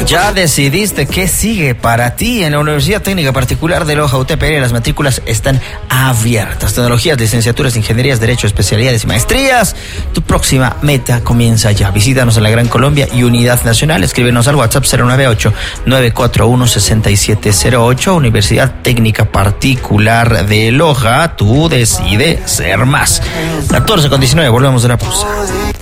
¿Ya decidiste qué sigue para ti en la Universidad Técnica Particular de Loja UTPL? Las matrículas están abiertas. Tecnologías, licenciaturas, ingenierías, derecho, especialidades y maestrías. Tu próxima meta comienza ya. Visítanos en la Gran Colombia y Unidad Nacional. Escríbenos al WhatsApp 098-941-6708. Universidad Técnica Particular de Loja. Tú decides ser más. 14:19. Volvemos de la pausa.